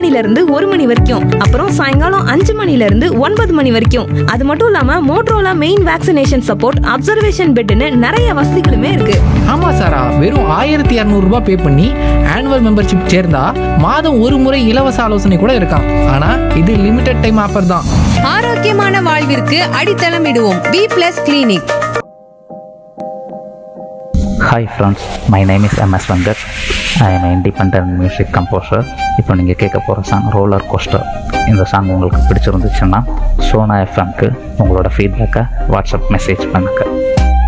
மணில இருந்து 1 மணி வரைக்கும், அப்புறம் சாயங்காலம் 5 மணில இருந்து 9 மணி வரைக்கும். அது மட்டும் இல்லாம Motorola main vaccination support, observation பெட்னு நிறைய வசதிகளுமே இருக்கு. ஆமா சாரா, வெறும் 1200 பே பண்ணி ஆனுவல் மெம்பர்ஷிப் சேர்ந்தா மாதம் ஒரு முறை இலவச ஆலோசனை கூட இருக்காம். ஆனா இது லிமிடெட் டைம் ஆஃபர் தான். ஆரோக்கியமான வாழ்விற்கு அடித்தளமிடுவோம். B+ clinic. Hi friends, my name is MS Venkat. I am independent music composer. இப்போ நீங்கள் கேட்க போகிற சாங் ரோலர் கோஸ்டர். இந்த சாங் உங்களுக்கு பிடிச்சிருந்துச்சுன்னா சோனா எஃப்எம்க்கு உங்களோட ஃபீட்பேக்கை வாட்ஸ்அப் மெசேஜ் பண்ணுங்கள்.